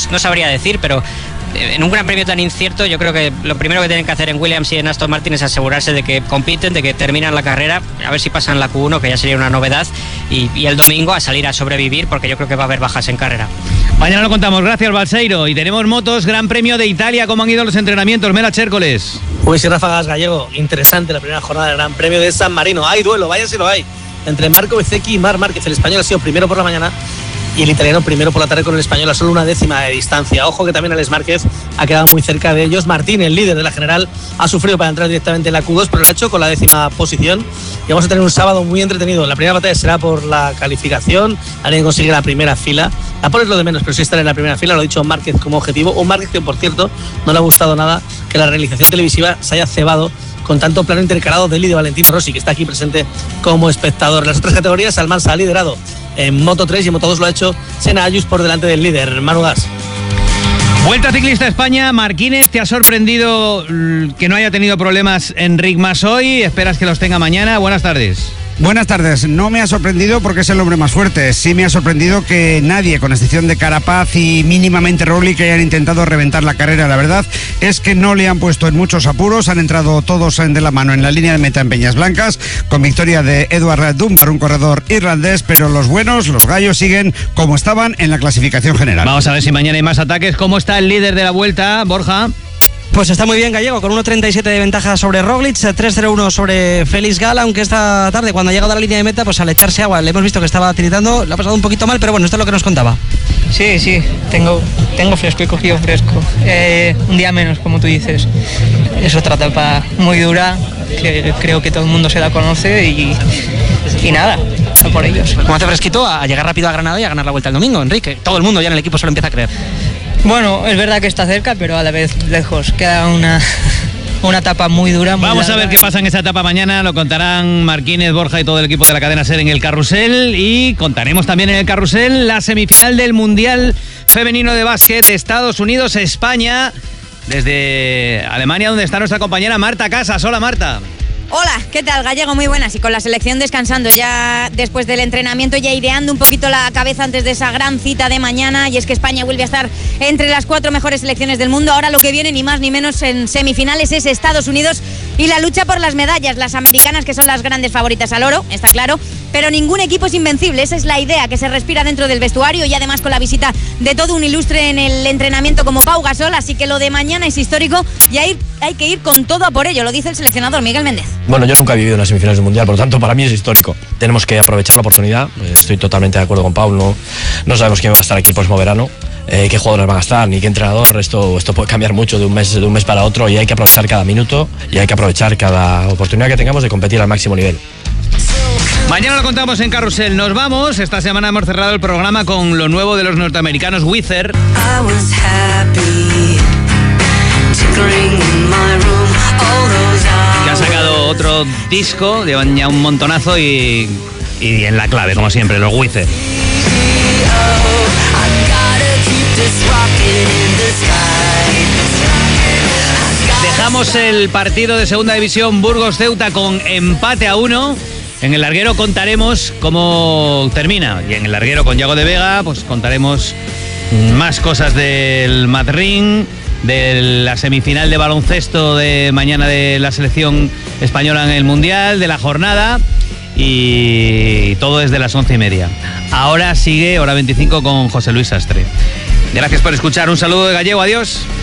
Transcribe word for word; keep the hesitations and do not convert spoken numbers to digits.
no sabría decir, pero en un gran premio tan incierto, yo creo que lo primero que tienen que hacer en Williams y en Aston Martin es asegurarse de que compiten, de que terminan la carrera, a ver si pasan la Q uno, que ya sería una novedad, y, y el domingo a salir a sobrevivir, porque yo creo que va a haber bajas en carrera. Mañana lo contamos, gracias Balseiro. Y tenemos motos, Gran Premio de Italia. ¿Cómo han ido los entrenamientos? Mela Chércoles. Pues sí, Ráfagas Gallego, interesante la primera jornada del Gran Premio de San Marino. Hay duelo, vaya si lo hay, entre Marco Bezzecchi y Marc Márquez. El español ha sido primero por la mañana y el italiano primero por la tarde con el español a solo una décima de distancia. Ojo que también Alex Márquez ha quedado muy cerca de ellos. Martín, el líder de la general, ha sufrido para entrar directamente en la Q dos, pero lo ha hecho con la décima posición. Y vamos a tener un sábado muy entretenido. La primera batalla será por la calificación, alguien que consigue la primera fila. La pole es lo de menos, pero sí estar en la primera fila, lo ha dicho Márquez como objetivo. Un Márquez que, por cierto, no le ha gustado nada que la realización televisiva se haya cebado con tanto plano intercalado de él y de Valentino Rossi, que está aquí presente como espectador. En las otras categorías, Almansa ha liderado en Moto tres y en Moto dos lo ha hecho Senna Ayus por delante del líder, Manu Gas. Vuelta Ciclista España. Marquínez, ¿te ha sorprendido que no haya tenido problemas Enric Mas hoy? ¿Esperas que los tenga mañana? Buenas tardes. Buenas tardes. No me ha sorprendido porque es el hombre más fuerte. Sí me ha sorprendido que nadie, con excepción de Carapaz y mínimamente Roglic, hayan intentado reventar la carrera. La verdad es que no le han puesto en muchos apuros. Han entrado todos de la mano en la línea de meta en Peñas Blancas, con victoria de Edward Dunbar, un corredor irlandés, pero los buenos, los gallos, siguen como estaban en la clasificación general. Vamos a ver si mañana hay más ataques. ¿Cómo está el líder de la Vuelta, Borja? Pues está muy bien Gallego, con uno treinta y siete de ventaja sobre Roglic, tres cero uno sobre Félix Gala, aunque esta tarde, cuando ha llegado a la línea de meta, pues al echarse agua, le hemos visto que estaba tiritando, le ha pasado un poquito mal, pero bueno, esto es lo que nos contaba. Sí, sí, tengo, tengo fresco, he cogido fresco. Eh, un día menos, como tú dices. Es otra etapa muy dura, que creo que todo el mundo se la conoce y, y nada, a por ellos. ¿Cómo hace fresquito a llegar rápido a Granada y a ganar la Vuelta el domingo, Enrique? Todo el mundo ya en el equipo se lo empieza a creer. Bueno, es verdad que está cerca, pero a la vez lejos. Queda una, una etapa muy dura. Muy Vamos larga. a ver qué pasa en esa etapa mañana. Lo contarán Marquínez, Borja y todo el equipo de la cadena SER en el carrusel. Y contaremos también en el carrusel la semifinal del Mundial Femenino de Básquet de Estados Unidos, España. Desde Alemania, donde está nuestra compañera Marta Casas. Hola, Marta. Hola, ¿qué tal, Gallego? Muy buenas. Y con la selección descansando ya después del entrenamiento, ya aireando un poquito la cabeza antes de esa gran cita de mañana. Y es que España vuelve a estar entre las cuatro mejores selecciones del mundo. Ahora lo que viene, ni más ni menos, en semifinales es Estados Unidos y la lucha por las medallas. Las americanas, que son las grandes favoritas al oro, está claro, pero ningún equipo es invencible. Esa es la idea que se respira dentro del vestuario, y además con la visita de todo un ilustre en el entrenamiento como Pau Gasol. Así que lo de mañana es histórico y hay, hay que ir con todo a por ello, lo dice el seleccionador Miguel Méndez. Bueno, yo nunca he vivido unas semifinales del Mundial, por lo tanto, para mí es histórico. Tenemos que aprovechar la oportunidad. Estoy totalmente de acuerdo con Pau. No, no sabemos quién va a estar aquí el próximo verano, eh, qué jugadores van a estar, ni qué entrenador. Esto, esto puede cambiar mucho de un mes, de un mes para otro, y hay que aprovechar cada minuto y hay que aprovechar cada oportunidad que tengamos de competir al máximo nivel. Mañana lo contamos en Carrusel. Nos vamos. Esta semana hemos cerrado el programa con lo nuevo de los norteamericanos Weezer. Que ha sacado otro disco, llevan ya un montonazo y, y en la clave, como siempre, los Weezer. Dejamos el partido de segunda división Burgos-Ceuta con empate a uno. En el larguero contaremos cómo termina, y en el larguero con Yago de Vega pues contaremos más cosas del Madrid, de la semifinal de baloncesto de mañana de la selección española en el Mundial, de la jornada, y todo desde las once y media. Ahora sigue Hora veinticinco con José Luis Sastre. Gracias por escuchar, un saludo de Gallego, adiós.